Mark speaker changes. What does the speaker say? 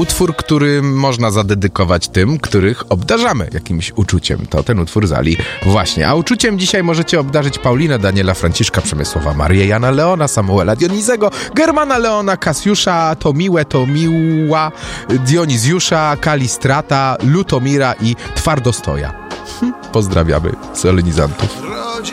Speaker 1: utwór, który można zadedykować tym, których obdarzamy jakimś uczuciem. To ten utwór Zali właśnie. A uczuciem dzisiaj możecie obdarzyć Paulinę, Daniela, Franciszka, Przemysława, Marię, Jana Leona, Samuela, Dionizego, Germana Leona, Kasiusza, Tomiła, Dionizjusza, Kalistrata, Lutomira i Twardostoja. Pozdrawiamy solenizantów.